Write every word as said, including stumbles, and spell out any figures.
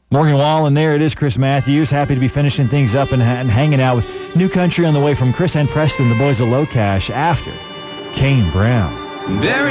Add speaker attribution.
Speaker 1: Morgan Wallen there. It is Chris Matthews. Happy to be finishing things up and, and hanging out with New Country on the way from Chris and Preston, the boys of Low Cash, after Kane Brown.
Speaker 2: There